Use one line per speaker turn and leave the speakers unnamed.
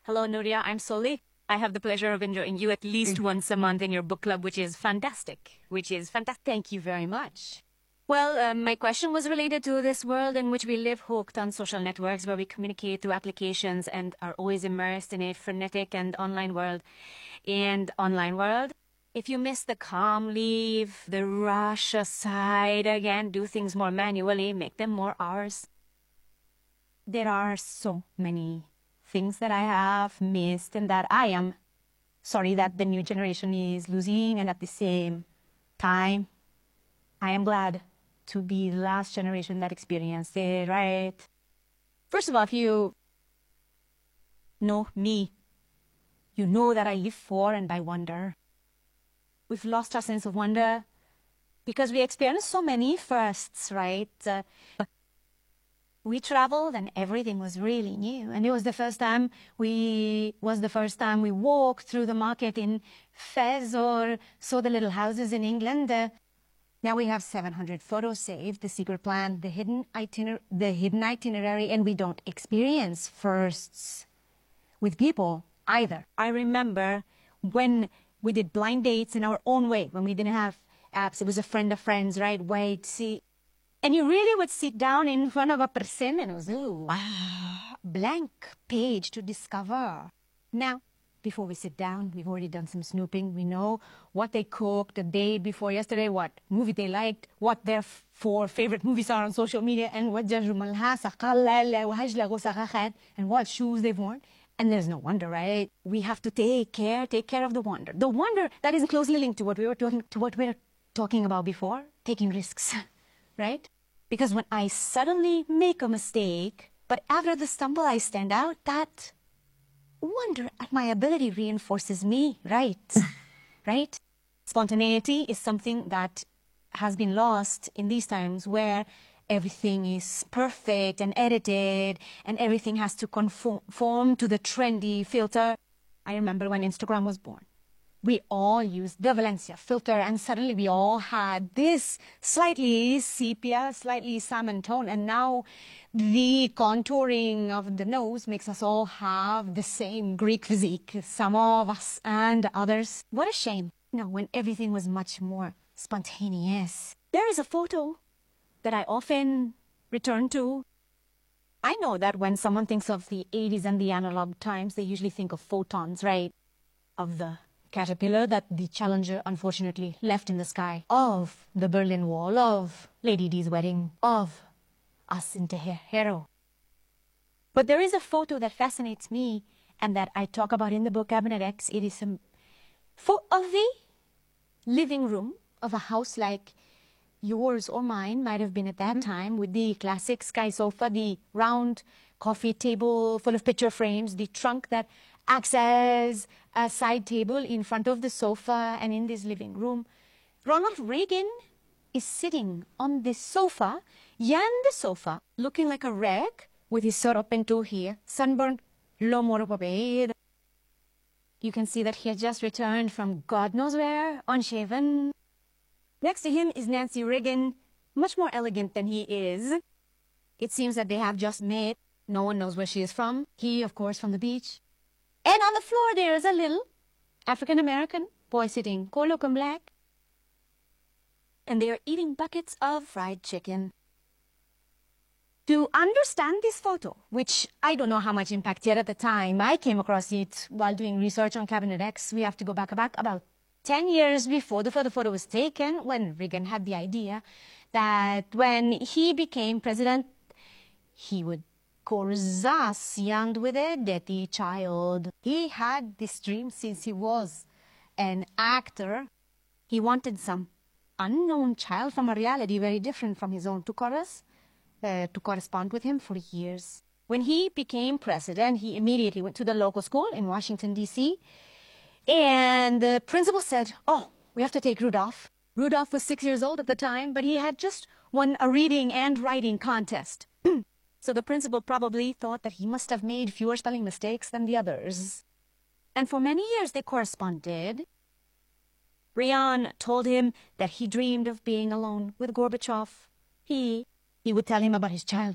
Hello, Nuria. I'm Soli. I have the pleasure of enjoying you at least once a month in your book club, which is fantastic. Thank you very much. Well, my question was related to this world in which we live, hooked on social networks where we communicate through applications and are always immersed in a frenetic and online world. If you miss the calm, leave the rush aside again, do things more manually, make them more ours. There are so many things that I have missed and that I am sorry that the new generation is losing, and at the same time, I am glad to be the last generation that experienced it, right? First of all, if you know me, you know that I live for and by wonder. We've lost our sense of wonder because we experienced so many firsts, right? We traveled and everything was really new. And it was the first time we walked through the market in Fez or saw the little houses in England. Now we have 700 photos saved, the secret plan, the hidden itinerary, and we don't experience firsts with people either. I remember when we did blind dates in our own way, when we didn't have apps. It was a friend of friends, right? Wait, see. And you really would sit down in front of a person and it was, ooh, wow, blank page to discover. Now, before we sit down, we've already done some snooping. We know what they cooked the day before yesterday, what movie they liked, what their 4 favorite movies are on social media, and what shoes they've worn. And there's no wonder, right? We have to take care of the wonder. The wonder that is closely linked to what we were talking about before, taking risks, right? Because when I suddenly make a mistake, but after the stumble I stand out, that wonder at my ability reinforces me, right? Right? Spontaneity is something that has been lost in these times where everything is perfect and edited and everything has to conform to the trendy filter. I remember when Instagram was born. We all used the Valencia filter and suddenly we all had this slightly sepia, slightly salmon tone, and now the contouring of the nose makes us all have the same Greek physique, some of us and others. What a shame. When everything was much more spontaneous. There is a photo that I often return to. I know that when someone thinks of the 80s and the analog times, they usually think of photons, right? Of the caterpillar that the Challenger unfortunately left in the sky, of the Berlin Wall, of Lady Di's wedding, of us in Tehero. But there is a photo that fascinates me and that I talk about in the book Cabinet X. It is a photo of the living room of a house like yours or mine might have been at that time, with the classic sky sofa, the round coffee table full of picture frames, the trunk that acts as a side table in front of the sofa. And in this living room, Ronald Reagan is sitting on this sofa, the sofa, looking like a wreck with his soropento here, sunburned, lomo. You can see that he had just returned from God knows where, unshaven. Next to him is Nancy Reagan, much more elegant than he is. It seems that they have just met. No one knows where she is from. He, of course, from the beach. And on the floor there is a little African-American boy sitting, cold and black. And they are eating buckets of fried chicken. To understand this photo, which I don't know how much impact yet at the time, I came across it while doing research on Cabinet X. We have to go back about 10 years before the photo was taken, when Reagan had the idea that when he became president, he would course us young with a dirty child. He had this dream since he was an actor. He wanted some unknown child from a reality very different from his own to correspond with him for years. When he became president, he immediately went to the local school in Washington, D.C., and the principal said, oh, we have to take Rudolph. Rudolph was 6 years old at the time, but he had just won a reading and writing contest. So the principal probably thought that he must have made fewer spelling mistakes than the others. And for many years they corresponded. Rian told him that he dreamed of being alone with Gorbachev. He would tell him about his childhood.